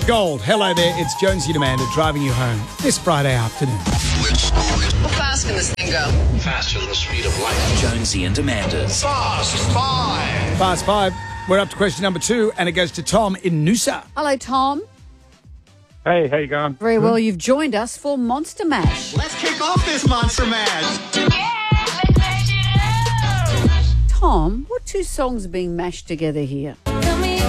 Gold. Hello there, it's Jonesy and Amanda driving you home this Friday afternoon. How fast can this thing go? Faster than the speed of light. Jonesy and Amanda's Fast Five. Fast five. We're up to question number 2, and it goes to Tom in Noosa. Hello, Tom. Hey, how you going? Very well, you've joined us for Monster Mash. Let's kick off this Monster Mash. Tom, what two songs are being mashed together here?